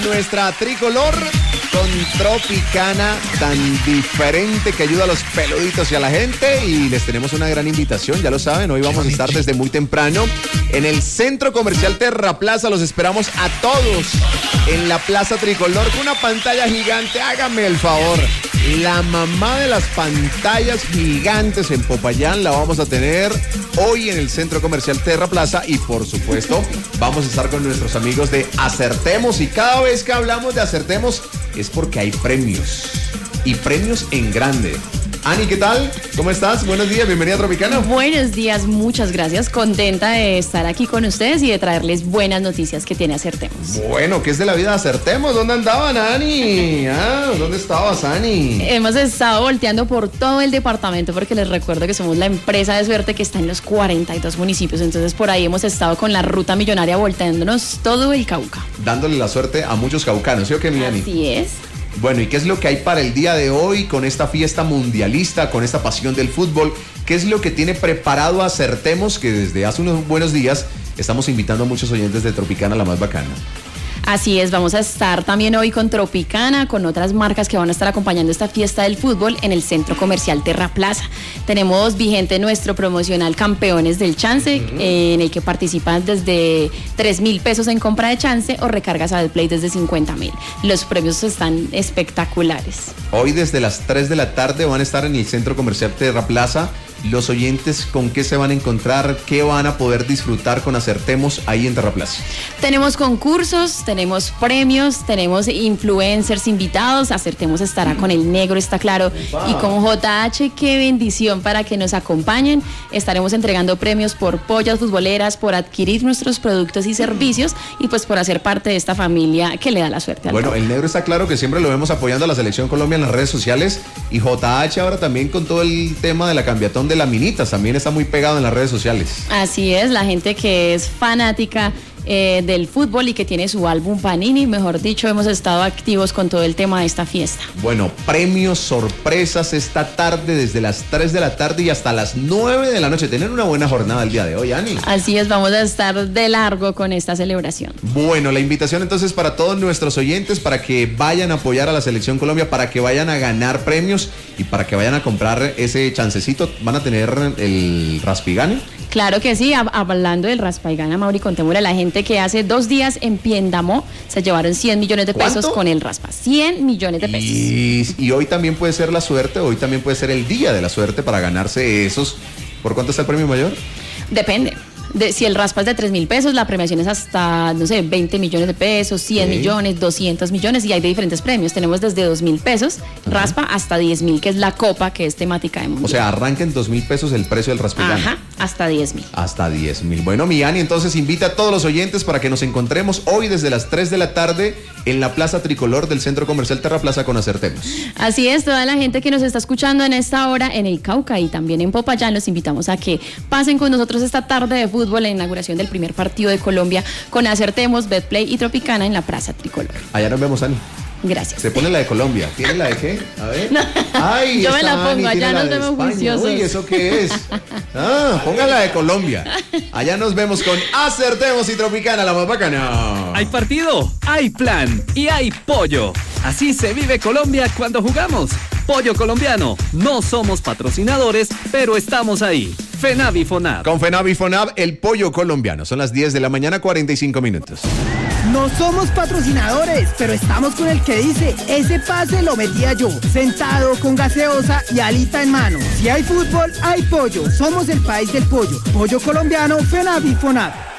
nuestra tricolor con Tropicana, tan diferente que ayuda a los peluditos y a la gente. Y les tenemos una gran invitación, ya lo saben, hoy vamos a estar desde muy temprano en el Centro Comercial Terraplaza. Los esperamos a todos en la Plaza Tricolor con una pantalla gigante. Hágame el favor, la mamá de las pantallas gigantes en Popayán la vamos a tener hoy en el Centro Comercial Terraplaza. Y por supuesto vamos a estar con nuestros amigos de Acertemos. Y cada vez que hablamos de Acertemos es porque hay premios, y premios en grande. Ani, ¿qué tal? ¿Cómo estás? Buenos días, bienvenida a Tropicana. Buenos días, muchas gracias. Contenta de estar aquí con ustedes y de traerles buenas noticias que tiene Acertemos. Bueno, ¿qué es de la vida de Acertemos? ¿Dónde andaban, Ani? ¿Dónde estabas, Ani? Hemos estado volteando por todo el departamento porque les recuerdo que somos la empresa de suerte que está en los 42 municipios. Entonces por ahí hemos estado con la ruta millonaria volteándonos todo el Cauca. Dándole la suerte a muchos caucanos, ¿sí o qué, mi Ani? Así es. Bueno, ¿y qué es lo que hay para el día de hoy con esta fiesta mundialista, con esta pasión del fútbol? ¿Qué es lo que tiene preparado Acertemos? Que desde hace unos buenos días estamos invitando a muchos oyentes de Tropicana, la más bacana. Así es, vamos a estar también hoy con Tropicana, con otras marcas que van a estar acompañando esta fiesta del fútbol en el Centro Comercial Terraplaza. Tenemos vigente nuestro promocional Campeones del Chance, en el que participan desde 3.000 pesos en compra de chance o recargas a Betplay desde 50.000. Los premios están espectaculares. Hoy desde las 3 de la tarde van a estar en el Centro Comercial Terraplaza. Los oyentes, ¿con qué se van a encontrar? ¿Qué van a poder disfrutar con Acertemos ahí en Terraplaza? Tenemos concursos, tenemos premios, tenemos influencers invitados. Acertemos estará con el negro, está claro, y con JH. Qué bendición para que nos acompañen. Estaremos entregando premios por pollas futboleras, por adquirir nuestros productos y servicios y pues por hacer parte de esta familia que le da la suerte al Bueno, toque. el negro está claro que siempre lo vemos apoyando a la Selección Colombia en las redes sociales, y JH ahora también con todo el tema de la cambiatón de la Minitas, también está muy pegado en las redes sociales. Así es, la gente que es fanática del fútbol y que tiene su álbum Panini, mejor dicho, hemos estado activos con todo el tema de esta fiesta. Bueno, premios, sorpresas esta tarde desde las 3 de la tarde y hasta las 9 de la noche. Tener una buena jornada el día de hoy, Ani. Así es, vamos a estar de largo con esta celebración. Bueno, la invitación entonces para todos nuestros oyentes para que vayan a apoyar a la Selección Colombia, para que vayan a ganar premios y para que vayan a comprar ese chancecito. ¿Van a tener el Raspigane? Claro que sí, hablando del raspa y gana, Mauri, contémosle a la gente que hace 2 días en Piendamó se llevaron 100 millones de pesos. ¿Cuánto? Con el raspa. 100 millones de pesos. Y hoy también puede ser la suerte, hoy también puede ser el día de la suerte para ganarse esos. ¿Por cuánto está el premio mayor? Depende. Si el raspa es de 3.000 pesos, la premiación es hasta, no sé, 20 millones de pesos, 100 millones, 200 millones, y hay de diferentes premios. Tenemos desde 2.000 pesos, raspa, hasta 10.000, que es la copa, que es temática de mundial. O sea, arranca en 2.000 pesos el precio del Raspigane. Ajá, hasta 10.000. Hasta 10.000. Bueno, mi Ani, entonces invita a todos los oyentes para que nos encontremos hoy desde las 3 de la tarde en la Plaza Tricolor del Centro Comercial Terraplaza con Acertemos. Así es, toda la gente que nos está escuchando en esta hora en el Cauca y también en Popayán, los invitamos a que pasen con nosotros esta tarde de fútbol, la inauguración del primer partido de Colombia con Acertemos, Betplay y Tropicana en la Plaza Tricolor. Allá nos vemos, Ani. Gracias. Se pone la de Colombia. ¿Tiene la de qué? A ver. No, Ay, yo me la pongo, Ani allá tiene la nos de vemos España. juiciosos. Uy, ¿eso qué es? Ponga la de Colombia. Allá nos vemos con Acertemos y Tropicana, la más bacana. Hay partido, hay plan y hay pollo. Así se vive Colombia cuando jugamos. Pollo colombiano. No somos patrocinadores, pero estamos ahí. FENAV y FONAV. Con FENAV y FONAV, el pollo colombiano. Son las 10 de la mañana, 45 minutos. No somos patrocinadores, pero estamos con el que dice, ese pase lo metía yo, sentado con gaseosa y alita en mano. Si hay fútbol, hay pollo. Somos el país del pollo. Pollo colombiano, FENAV y FONAV.